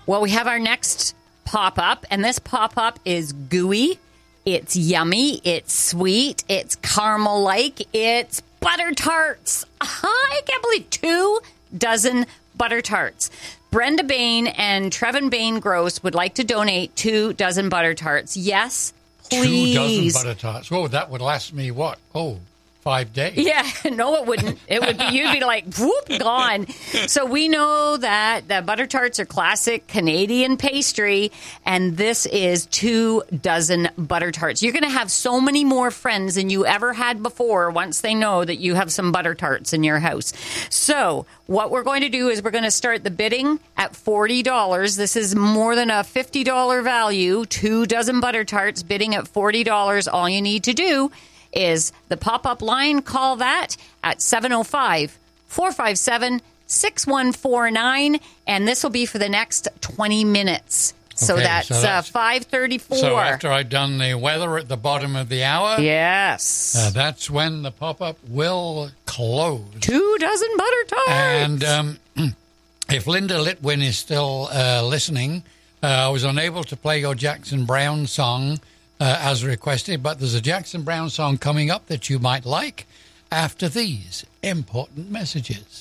Well, we have our next pop-up, and this pop-up is gooey. It's yummy. It's sweet. It's caramel-like. It's butter tarts. I can't believe 2 dozen butter tarts. Brenda Bain and Trevin Bain Gross would like to donate 2 dozen butter tarts. Yes, please. 2 dozen butter tarts. Well, that would last me what? 5 days. Yeah, no, it wouldn't. It would be, you'd be like, whoop, gone. So we know that the butter tarts are classic Canadian pastry, and this is 2 dozen butter tarts. You're going to have so many more friends than you ever had before once they know that you have some butter tarts in your house. So what we're going to do is we're going to start the bidding at $40. This is more than a $50 value. 2 dozen butter tarts bidding at $40. All you need to do is the pop-up line. Call that at 705-457-6149, and this will be for the next 20 minutes. So Okay, that's 5:34. So after I've done the weather at the bottom of the hour, yes, that's when the pop-up will close. 2 dozen butter tarts. And if Linda Litwin is still listening, I was unable to play your Jackson Browne song as requested, but there's a Jackson Browne song coming up that you might like after these important messages.